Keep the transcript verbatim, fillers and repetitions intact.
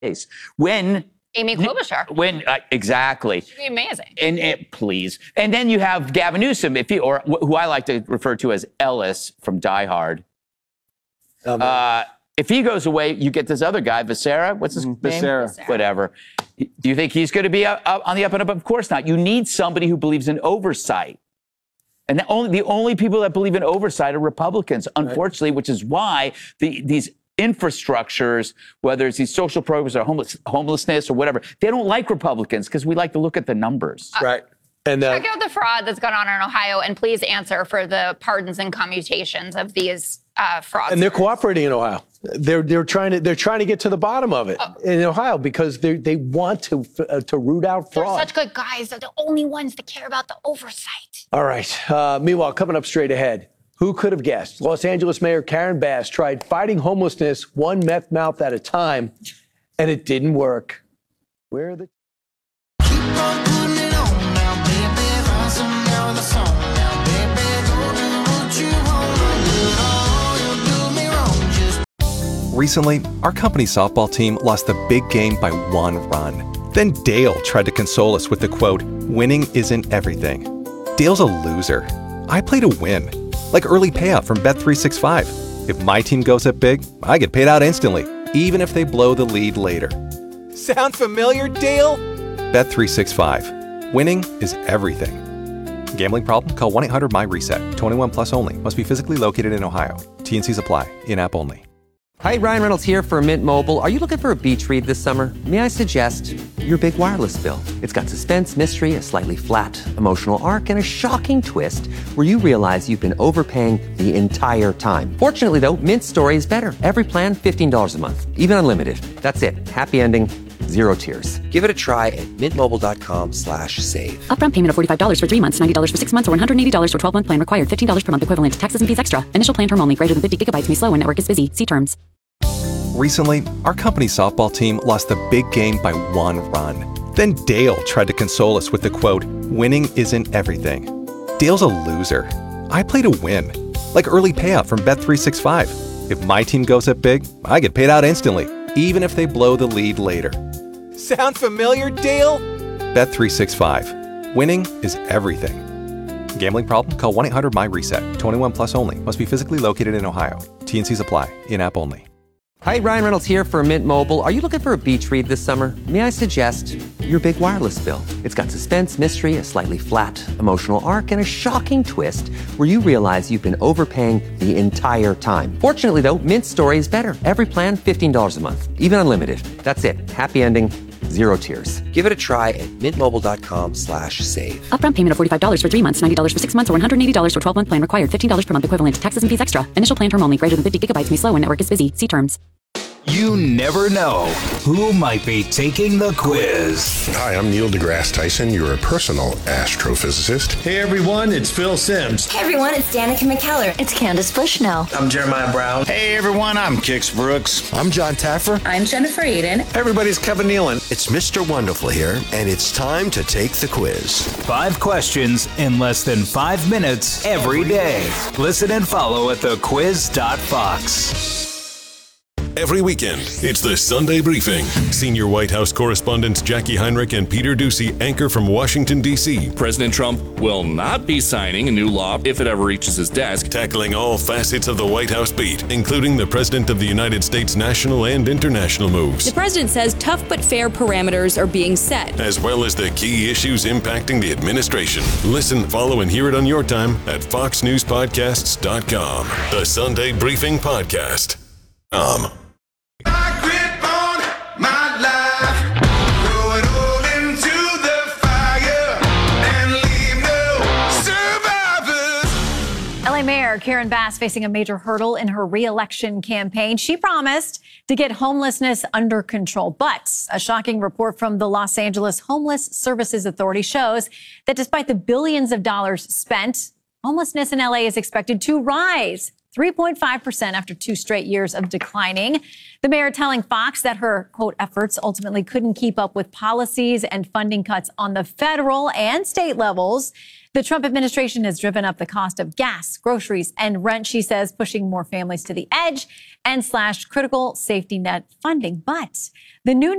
case. When Amy Klobuchar. When uh, exactly. She'd be amazing. And, and please. And then you have Gavin Newsom, if he, or who I like to refer to as Ellis from Die Hard. Um, uh, if he goes away, you get this other guy, Becerra. What's his mm, name? Becerra. Whatever. Do you think he's going to be up, up on the up and up? Of course not. You need somebody who believes in oversight. And the only, the only people that believe in oversight are Republicans, unfortunately, right. Which is why the, these infrastructures, whether it's these social programs or homeless, homelessness or whatever, they don't like Republicans because we like to look at the numbers. Uh, right. And uh, check out the fraud that's gone on in Ohio, and please answer for the pardons and commutations of these uh, frauds. And they're cooperating in Ohio. They're they're trying to they're trying to get to the bottom of it oh. in Ohio because they they want to uh, to root out fraud. They're such good guys. They're the only ones that care about the oversight. All right. Uh, meanwhile, coming up straight ahead, who could have guessed? Los Angeles Mayor Karen Bass tried fighting homelessness one meth mouth at a time, and it didn't work. Where are the Keep on putting it on now, baby. Find some now in the song now, baby. Go do what you want to do. Oh, you do me wrong. Just Recently, our company softball team lost the big game by one run. Then Dale tried to console us with the quote, "Winning isn't everything." Dale's a loser. I play to win. Like early payout from Bet three sixty-five. If my team goes up big, I get paid out instantly, even if they blow the lead later. Sound familiar, Dale? Bet three sixty-five. Winning is everything. Gambling problem? Call one eight hundred M Y reset. twenty-one plus only. Must be physically located in Ohio. T N Cs apply. In-app only. Hi, Ryan Reynolds here for Mint Mobile. Are you looking for a beach read this summer? May I suggest your big wireless bill? It's got suspense, mystery, a slightly flat, emotional arc, and a shocking twist where you realize you've been overpaying the entire time. Fortunately, though, Mint's story is better. Every plan, fifteen dollars a month, even unlimited. That's it. Happy ending, zero tears. Give it a try at mintmobile.com slash save. Upfront payment of forty-five dollars for three months, ninety dollars for six months, or one hundred eighty dollars for twelve-month plan required. fifteen dollars per month equivalent. Taxes and fees extra. Initial plan term only. Greater than fifty gigabytes may slow when network is busy. See terms. Recently, our company softball team lost the big game by one run. Then Dale tried to console us with the quote, "Winning isn't everything." Dale's a loser. I play to win. Like early payout from Bet three sixty-five. If my team goes up big, I get paid out instantly, even if they blow the lead later. Sound familiar, Dale? Bet three sixty-five. Winning is everything. Gambling problem? Call one eight hundred M Y reset. twenty-one plus only. Must be physically located in Ohio. T N Cs apply. In-app only. Hi, Ryan Reynolds here for Mint Mobile. Are you looking for a beach read this summer? May I suggest your big wireless bill? It's got suspense, mystery, a slightly flat, emotional arc, and a shocking twist where you realize you've been overpaying the entire time. Fortunately, though, Mint's story is better. Every plan, fifteen dollars a month, even unlimited. That's it. Happy ending, zero tears. Give it a try at mintmobile.com slash save. Upfront payment of forty-five dollars for three months, ninety dollars for six months, or one hundred eighty dollars for twelve-month plan required. fifteen dollars per month equivalent. Taxes and fees extra. Initial plan term only. Greater than fifty gigabytes may slow when network is busy. See terms. You never know who might be taking the quiz. Hi, I'm Neil deGrasse Tyson, your personal astrophysicist. Hey everyone, it's Phil Simms. Hey everyone, it's Danica McKellar. It's Candace Bushnell. I'm Jeremiah Brown. Hey everyone, I'm Kix Brooks. I'm John Taffer. I'm Jennifer Aiden. Everybody's Kevin Nealon. It's Mister Wonderful here, and it's time to take the quiz. Five questions in less than five minutes every day. Listen and follow at the quiz dot fox. Every weekend, it's the Sunday Briefing. Senior White House correspondents Jackie Heinrich and Peter Doocy anchor from Washington, D C President Trump will not be signing a new law if it ever reaches his desk. Tackling all facets of the White House beat, including the President of the United States' national and international moves. The president says tough but fair parameters are being set, as well as the key issues impacting the administration. Listen, follow, and hear it on your time at fox news podcasts dot com. The Sunday Briefing Podcast. Um. L A Mayor Karen Bass facing a major hurdle in her re-election campaign. She promised to get homelessness under control, but a shocking report from the Los Angeles Homeless Services Authority shows that despite the billions of dollars spent, homelessness in L A is expected to rise three point five percent after two straight years of declining. The mayor telling Fox that her, quote, efforts ultimately couldn't keep up with policies and funding cuts on the federal and state levels. The Trump administration has driven up the cost of gas, groceries, and rent, she says, pushing more families to the edge and slashed critical safety net funding. But the new